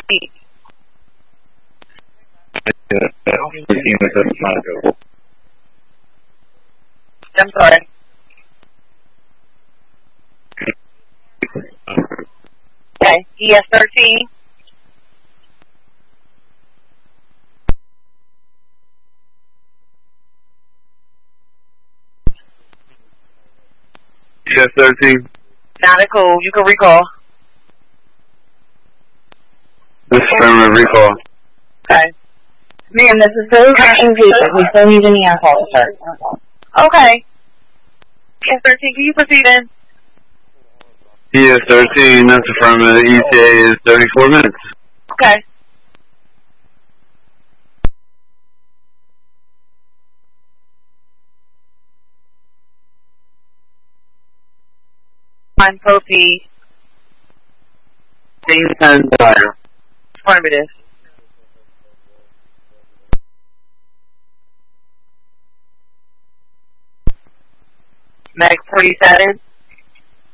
I'm sorry. Okay, ES13. ES13. Not a cool. You can recall. This is affirmative recall. Okay. Ma'am, this is still crashing pieces. We still need an EF officer. Okay. ES13, can you proceed in? ES13, that's affirmative. ETA is 34 minutes. Okay. On proceed. Same time fire. Affirmative. Mag 47.